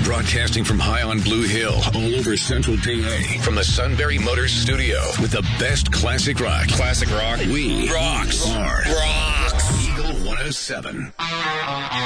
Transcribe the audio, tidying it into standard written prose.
Broadcasting from high on Blue Hill, all over Central PA. From the Sunbury Motors Studio, with the best classic rock. Classic rock. We rocks. Are rocks. Eagle 107.